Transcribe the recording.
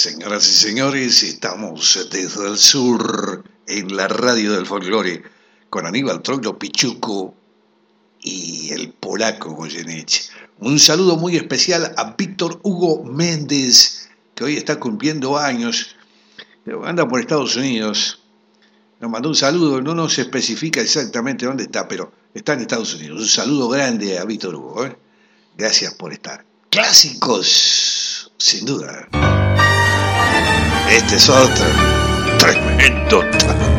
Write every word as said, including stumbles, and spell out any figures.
Señoras y señores, estamos desde el sur en la radio del folclore con Aníbal Troilo Pichuco y el polaco Goyeneche. Un saludo muy especial a Víctor Hugo Méndez, que hoy está cumpliendo años, anda por Estados Unidos. Nos mandó un saludo, no nos especifica exactamente dónde está, pero está en Estados Unidos. Un saludo grande a Víctor Hugo, ¿eh? Gracias por estar. Clásicos, sin duda. Este es otro tremendo.